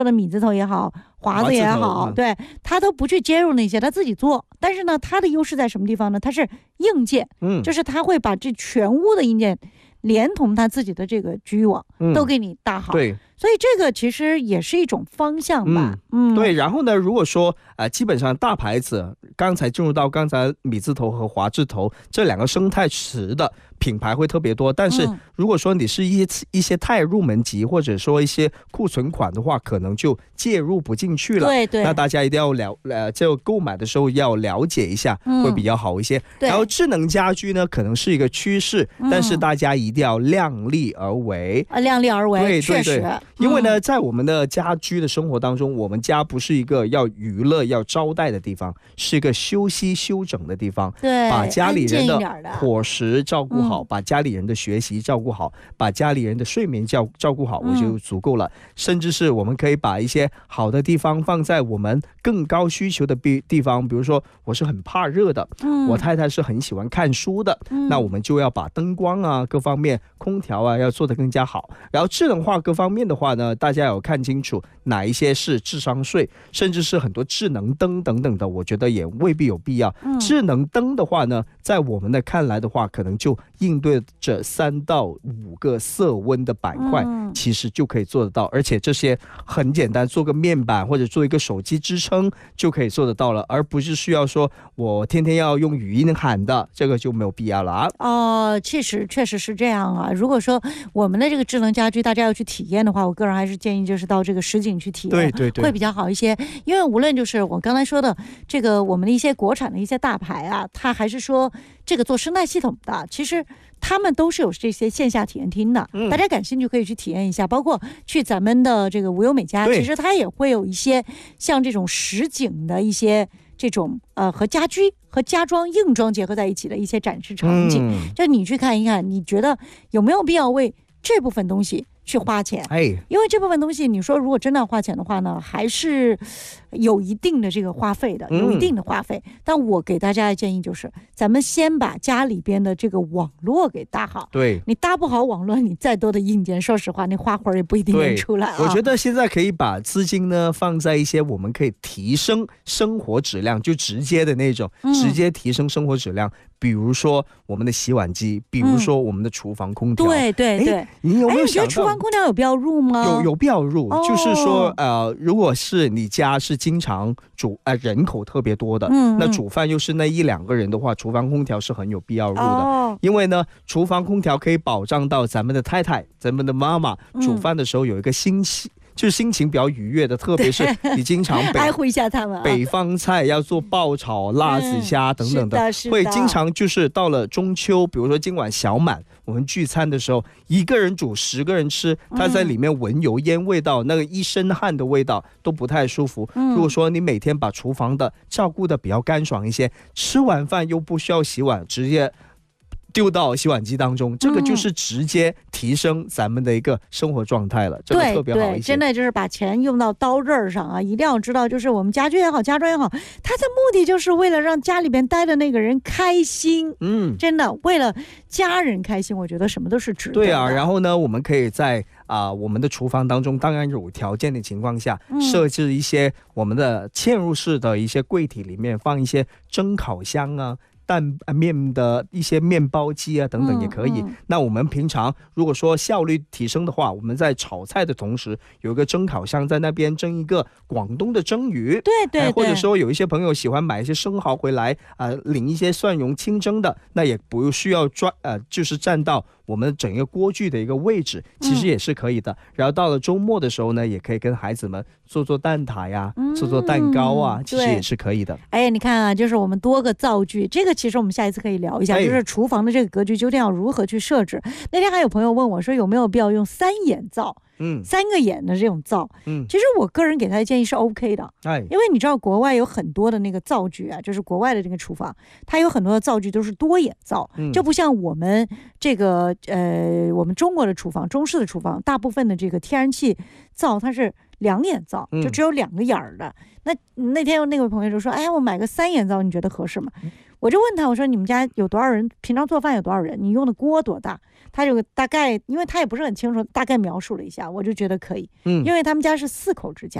的米字头也好，华子也好，对，他都不去接入那些，他自己做。但是呢，他的优势在什么地方呢？他是硬件，就是他会把这全屋的硬件连同他自己的这个局域网都给你搭好。 对。 所以这个其实也是一种方向吧。 对。然后呢，如果说基本上大牌子，刚才进入到刚才米字头和华字头这两个生态池的品牌会特别多，但是如果说你是一些太入门级或者说一些库存款的话，可能就介入不进去了。 对。 那大家一定要就购买的时候要了解一下，会比较好一些。然后智能家居呢，可能是一个趋势，但是大家一定要量力而为。 量力而为， 对， 确实。 因为呢，在我们的家居的生活当中，我们家不是一个要娱乐、要招待的地方，是一个休息休整的地方。 对， 把家里人的伙食照顾好，把家里人的学习照顾好，把家里人的睡眠照顾好，我就足够了。甚至是我们可以把一些好的地方放在我们更高需求的地方，比如说我是很怕热的，我太太是很喜欢看书的，那我们就要把灯光啊各方面、空调啊要做得更加好。然后智能化各方面的话呢，大家有看清楚哪一些是智商税，甚至是很多智能灯等等的，我觉得也未必有必要。智能灯的话呢，在我们的看来的话，可能就应对着3到5个色温的板块，其实就可以做得到。而且这些很简单，做个面板或者做一个手机支撑就可以做得到了，而不是需要说我天天要用语音喊的，这个就没有必要了啊。 确实是这样啊。如果说我们的这个智能家居大家要去体验的话，我个人还是建议就是到这个实景去体验，对，会比较好一些。因为无论就是我刚才说的这个我们的一些国产的一些大牌啊，它还是说这个做生态系统的，其实他们都是有这些线下体验厅的，大家感兴趣可以去体验一下。包括去咱们的这个无忧美家，其实它也会有一些像这种实景的一些这种和家居和家装硬装结合在一起的一些展示场景，就你去看一看，你觉得有没有必要为这部分东西去花钱？因为这部分东西你说如果真的要花钱的话呢，还是有一定的这个花费的，有一定的花费。但我给大家的建议就是，咱们先把家里边的这个网络给搭好。 对， 你搭不好网络，你再多的硬件，说实话，那花活也不一定能出来。 我觉得现在可以把资金呢放在一些我们可以提升生活质量，就直接的那种，直接提升生活质量。比如说我们的洗碗机，比如说我们的厨房空调。 对， 你有没有想到你觉得厨房空调有必要入吗？ 有必要入，就是说如果是你家是经常人口特别多的，那煮饭又是那1-2个人的话，厨房空调是很有必要入的。因为呢，厨房空调可以保障到咱们的太太、咱们的妈妈煮饭的时候有一个就是心情比较愉悦的，特别是你经常爱护一下他们北方菜要做爆炒、辣子虾等等的，会经常就是到了中秋，比如说今晚小满，我们聚餐的时候，一个人煮10个人吃，他在里面闻油烟味道，那个一身汗的味道都不太舒服。如果说你每天把厨房的照顾的比较干爽一些，吃完饭又不需要洗碗，直接丢到洗碗机当中，这个就是直接提升咱们的一个生活状态了，这个特别好一些。 对，真的就是把钱用到刀刃上啊！一定要知道，就是我们家居也好，家装也好，它的目的就是为了让家里边待的那个人开心。真的为了家人开心，我觉得什么都是值得的。 对啊，然后呢，我们可以在我们的厨房当中，当然有条件的情况下，设置一些我们的嵌入式的一些柜体，里面放一些蒸烤箱啊、蛋面的一些面包机啊等等也可以。那我们平常如果说效率提升的话，我们在炒菜的同时有一个蒸烤箱在那边蒸一个广东的蒸鱼， 对， 或者说有一些朋友喜欢买一些生蚝回来领一些蒜蓉清蒸的，那也不需要就是占到我们整个锅具的一个位置，其实也是可以的。然后到了周末的时候呢，也可以跟孩子们做蛋挞呀，做蛋糕啊，其实也是可以的。 你看啊，就是我们多个灶具，这个其实我们下一次可以聊一下，就是厨房的这个格局究竟要如何去设置。那天还有朋友问我说，有没有必要用3眼灶？3个眼的这种灶，其实我个人给他的建议是 OK 的，因为你知道国外有很多的那个灶具啊，就是国外的这个厨房，它有很多的灶具都是多眼灶，就不像我们这个我们中国的厨房，中式的厨房，大部分的这个天然气灶它是 2眼灶，就只有2个眼儿的。那天那位朋友就说：“哎，我买个3眼灶，你觉得合适吗？”我就问他，我说：“你们家有多少人？平常做饭有多少人？你用的锅多大？”他就大概，因为他也不是很清楚，大概描述了一下，我就觉得可以，因为他们家是4口之家，